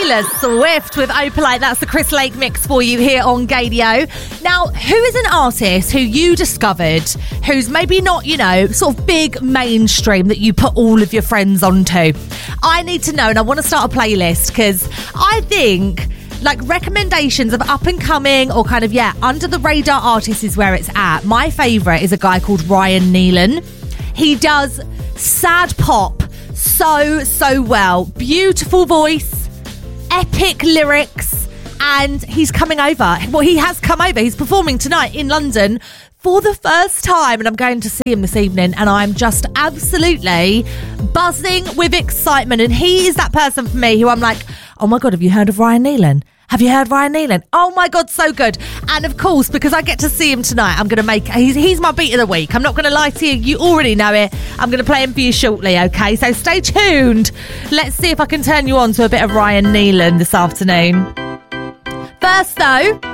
Taylor Swift with Opalite. That's the Chris Lake mix for you here on Gadio. Now, who is an artist who you discovered who's maybe not, sort of big mainstream that you put all of your friends onto? I need to know, and I want to start a playlist because I think recommendations of up and coming or kind of, under the radar artists is where it's at. My favourite is a guy called Ryan Neelan. He does sad pop so well. Beautiful voice, epic lyrics, and he's coming over. Well, he has come over. He's performing tonight in London for the first time, and I'm going to see him this evening, and I'm just absolutely buzzing with excitement. And he is that person for me who I'm like, oh my God, have you heard of Ryan Neelan? Have you heard Ryan Neelan? Oh my God, so good. And of course, because I get to see him tonight, I'm going to he's my beat of the week. I'm not going to lie to you. You already know it. I'm going to play him for you shortly, okay? So stay tuned. Let's see if I can turn you on to a bit of Ryan Neelan this afternoon. First, though,